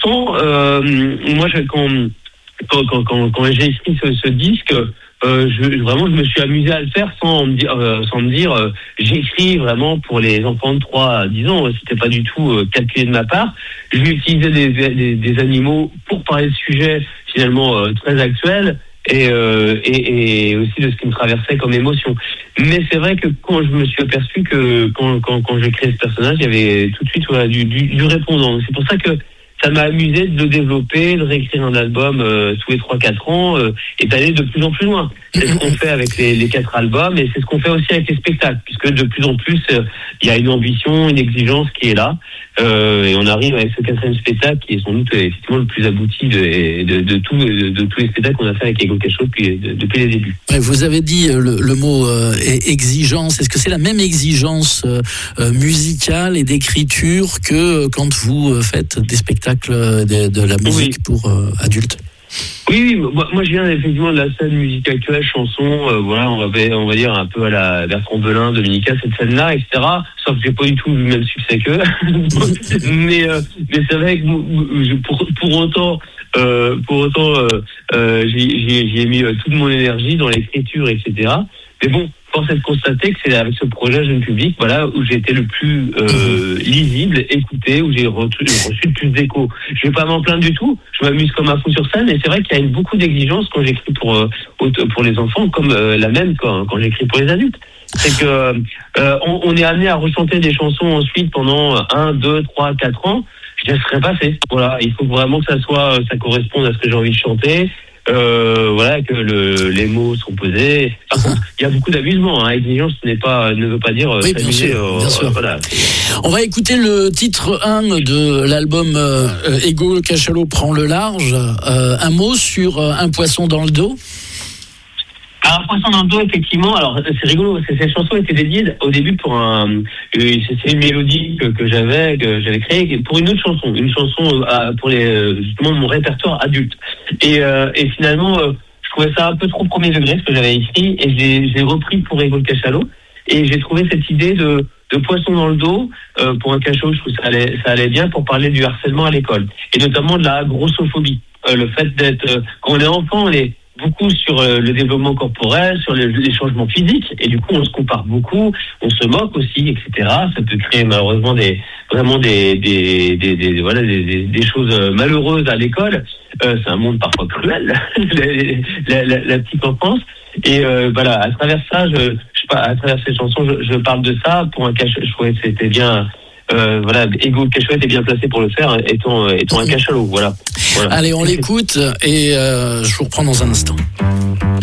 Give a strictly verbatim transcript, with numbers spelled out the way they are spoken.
pourtant, euh, moi, je, quand, quand, quand, quand, quand j'ai écrit ce, ce disque, euh, je, vraiment, je me suis amusé à le faire sans me dire, euh, sans me dire euh, j'écris vraiment pour les enfants de trois à dix ans. C'était pas du tout euh, calculé de ma part. Je vais utiliser des, des, des animaux pour parler de sujets finalement euh, très actuels. Et, euh, et, et aussi de ce qui me traversait comme émotion. Mais c'est vrai que quand je me suis aperçu que quand, quand, quand j'ai créé ce personnage, il y avait tout de suite voilà, du, du, du répondant. C'est pour ça que ça m'a amusé de le développer, de réécrire un album euh, tous les trois quatre ans euh, et d'aller de plus en plus loin. C'est ce qu'on fait avec les, les quatre albums et c'est ce qu'on fait aussi avec les spectacles, puisque de plus en plus, euh, il y a une ambition, une exigence qui est là. Euh, et on arrive avec ce quatrième spectacle qui est sans doute effectivement le plus abouti de, de, de, tout, de, de tous les spectacles qu'on a fait avec Ego Cachot depuis, de, depuis les débuts. Vous avez dit le, le mot euh, exigence. Est-ce que c'est la même exigence euh, musicale et d'écriture que quand vous faites des spectacles de, de la musique oui. pour euh, adultes? Oui, oui, moi, moi je viens effectivement de la scène musique actuelle, chanson, euh, voilà, on va, on va dire un peu à la Bertrand Belin, Dominica, cette scène-là, et cetera. Sauf que j'ai pas du tout eu le même succès qu'eux. mais, euh, mais c'est vrai que pour, pour autant, euh, pour autant, euh, euh, j'ai, j'ai mis toute mon énergie dans l'écriture, et cetera. Mais bon, force est de constater que c'est avec ce projet Jeune Public, voilà, où j'ai été le plus euh, lisible, écouté, où j'ai reçu, reçu le plus d'écho. Je vais pas m'en plaindre du tout. Je m'amuse comme un fou sur scène, et c'est vrai qu'il y a beaucoup d'exigences quand j'écris pour euh, pour les enfants, comme euh, la même quand, quand j'écris pour les adultes. C'est que euh, on, on est amené à rechanter des chansons ensuite pendant un, deux, trois, quatre ans. Je laisserai passer. Voilà, il faut vraiment que ça soit, ça corresponde à ce que j'ai envie de chanter. Euh, voilà, que le, les mots sont posés. Par contre, il y a beaucoup d'amusement. Hein. Exigence n'est pas, ne veut pas dire oui, bien sûr, euh, bien sûr. Voilà. On va écouter le titre un de l'album euh, Ego Cachot prend le large. Euh, un mot sur euh, un poisson dans le dos. Alors, un poisson dans le dos, effectivement. Alors, c'est rigolo. Ces chansons étaient dédiées au début pour un. Euh, c'est une mélodie que, que j'avais, que j'avais créée pour une autre chanson, une chanson euh, pour les justement mon répertoire adulte. Et, euh, et finalement, euh, je trouvais ça un peu trop premier degré ce que j'avais écrit, et je l'ai, je l'ai repris pour Ego Cachot. Et j'ai trouvé cette idée de, de poisson dans le dos euh, pour un cachot. Je trouve que ça allait, ça allait bien pour parler du harcèlement à l'école et notamment de la grossophobie. Euh, le fait d'être euh, quand on est enfant, on est beaucoup sur euh, le développement corporel, sur les, les changements physiques, et du coup on se compare beaucoup, on se moque aussi, et cetera. Ça peut créer malheureusement des vraiment des des des, des voilà des, des, des choses malheureuses à l'école. Euh, c'est un monde parfois cruel, la, la, la, la petite enfance. Et euh, voilà, à travers ça, je, je sais pas, à travers ces chansons, je, je parle de ça pour un cachot. Je trouvais que c'était bien. Euh, voilà, Ego Cachot était bien placé pour le faire, étant étant un cachalot. Voilà. voilà. Allez, on l'écoute et euh, je vous reprends dans un instant.